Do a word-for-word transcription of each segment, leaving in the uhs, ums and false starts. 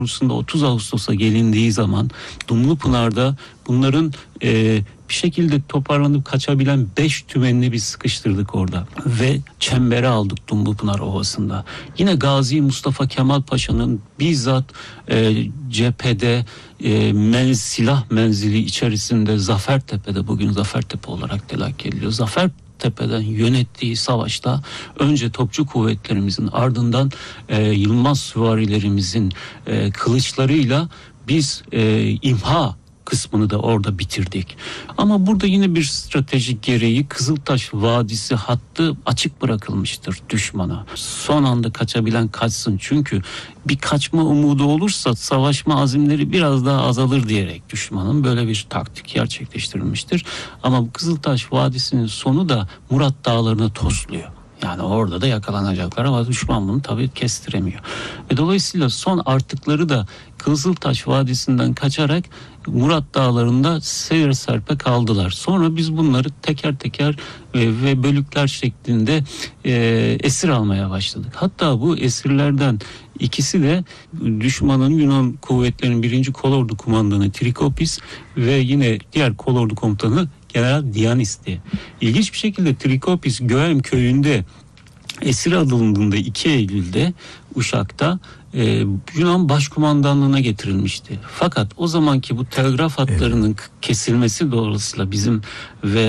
konusunda otuz Ağustos'a gelindiği zaman Dumlupınar'da bunların e, bir şekilde toparlanıp kaçabilen beş tümenini biz sıkıştırdık orada ve çembere aldık Dumlupınar Ovası'nda. Yine Gazi Mustafa Kemal Paşa'nın bizzat e, cephede e, men, silah menzili içerisinde Zafertepe'de, bugün Zafertepe olarak telakki ediliyor, Zafer Tepe'den yönettiği savaşta önce topçu kuvvetlerimizin, ardından e, Yılmaz süvarilerimizin e, kılıçlarıyla biz e, imha kısmını da orada bitirdik. Ama burada yine bir stratejik gereği Kızıltaş Vadisi hattı açık bırakılmıştır düşmana. Son anda kaçabilen kaçsın, çünkü bir kaçma umudu olursa savaşma azimleri biraz daha azalır diyerek düşmanın böyle bir taktik gerçekleştirilmiştir. Ama bu Kızıltaş Vadisi'nin sonu da Murat Dağları'nı tosluyor. Yani orada da yakalanacaklar ama düşman bunu tabii kestiremiyor. Ve dolayısıyla son artıkları da Kızıltaş Vadisi'nden kaçarak Murat Dağları'nda seyir serpe kaldılar. Sonra biz bunları teker teker ve, ve bölükler şeklinde e, esir almaya başladık. Hatta bu esirlerden ikisi de düşmanın Yunan kuvvetlerinin birinci Kolordu Kumandanı Trikopis ve yine diğer Kolordu Komutanı General Dianis'ti. İlginç bir şekilde Trikopis Göğem köyünde esir alındığında iki Eylül'de Uşak'ta e, Yunan Başkumandanlığına getirilmişti. Fakat o zamanki bu telgraf hatlarının evet. kesilmesi dolayısıyla bizim ve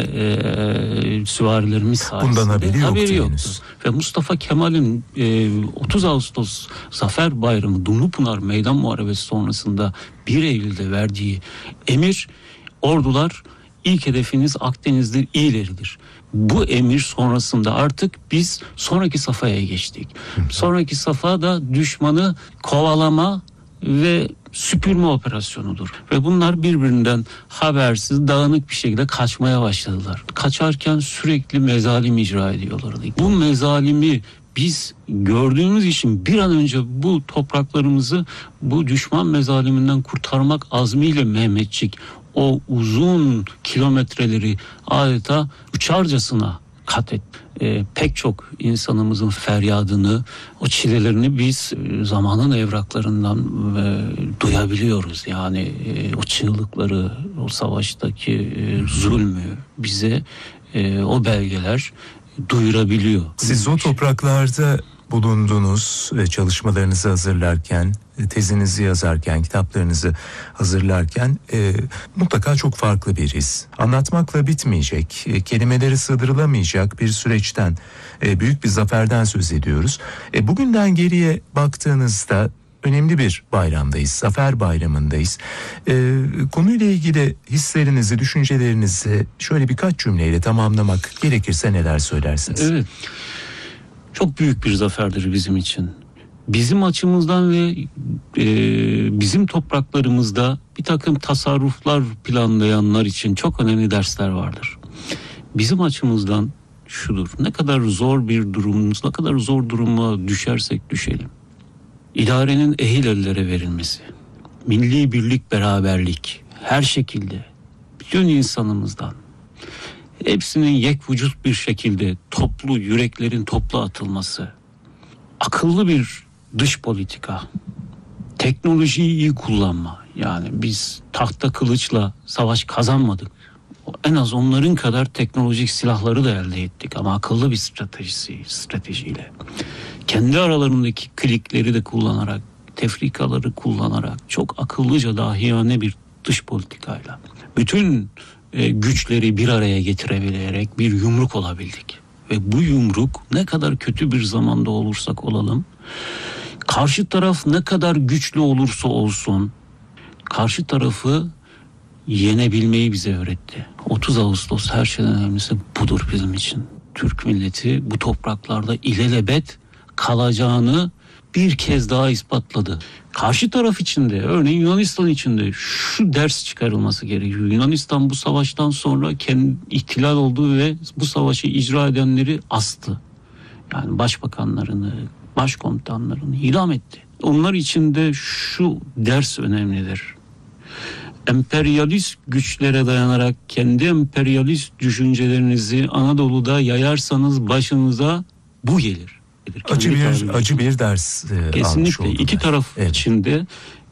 e, süvarilerimiz sayesinde bundan haberi, haberi yoktu. yoktu. Ve Mustafa Kemal'in e, otuz Ağustos Zafer Bayramı Dumlupınar Meydan Muharebesi sonrasında bir Eylül'de verdiği emir, ordular İlk hedefiniz Akdeniz'dir, İğleri'dir. Bu emir sonrasında artık biz sonraki safhaya geçtik. Sonraki safha da düşmanı kovalama ve süpürme operasyonudur. Ve bunlar birbirinden habersiz, dağınık bir şekilde kaçmaya başladılar. Kaçarken sürekli mezalim icra ediyorlardı. Bu mezalimi biz gördüğümüz için bir an önce bu topraklarımızı bu düşman mezaliminden kurtarmak azmiyle Mehmetçik o uzun kilometreleri adeta uçarcasına kat et. E, pek çok insanımızın feryadını, o çilelerini biz e, zamanın evraklarından e, duyabiliyoruz. Yani e, o çığlıkları, o savaştaki e, zulmü bize e, o belgeler duyurabiliyor. Siz o topraklarda bulundunuz, çalışmalarınızı hazırlarken, tezinizi yazarken, kitaplarınızı hazırlarken e, mutlaka çok farklı bir his. Anlatmakla bitmeyecek, e, kelimeleri sığdırılamayacak bir süreçten, e, büyük bir zaferden söz ediyoruz. E, bugünden geriye baktığınızda önemli bir bayramdayız, Zafer Bayramı'ndayız. E, konuyla ilgili hislerinizi, düşüncelerinizi şöyle birkaç cümleyle tamamlamak gerekirse neler söylersiniz? Evet. Çok büyük bir zaferdir bizim için. Bizim açımızdan ve e, bizim topraklarımızda bir takım tasarruflar planlayanlar için çok önemli dersler vardır. Bizim açımızdan şudur: ne kadar zor bir durumumuz, ne kadar zor duruma düşersek düşelim, İdarenin ehil ellere verilmesi, milli birlik, beraberlik, her şekilde bütün insanımızdan, hepsinin yek vücut bir şekilde toplu, yüreklerin toplu atılması, akıllı bir dış politika, teknolojiyi iyi kullanma. Yani biz tahta kılıçla savaş kazanmadık. En az onların kadar teknolojik silahları da elde ettik ama akıllı bir stratejisi, stratejiyle. Kendi aralarındaki klikleri de kullanarak, tefrikaları kullanarak, çok akıllıca, dahiyane bir dış politikayla bütün e, güçleri bir araya getirebilerek bir yumruk olabildik. Ve bu yumruk ne kadar kötü bir zamanda olursak olalım, karşı taraf ne kadar güçlü olursa olsun, karşı tarafı yenebilmeyi bize öğretti. otuz Ağustos her şeyden önemlisi budur bizim için. Türk milleti bu topraklarda ilelebet kalacağını bir kez daha ispatladı. Karşı taraf içinde, örneğin Yunanistan içinde şu ders çıkarılması gerekiyor. Yunanistan bu savaştan sonra kendi ihtilal olduğu ve bu savaşı icra edenleri astı. Yani başbakanlarını, başkomutanlarını idam etti. Onlar için de şu ders önemlidir: emperyalist güçlere dayanarak kendi emperyalist düşüncelerinizi Anadolu'da yayarsanız başınıza bu gelir. olabilir. Acı Kendi bir tabiriyle. acı bir ders e, almış Kesinlikle oldular. iki taraf Evet. için de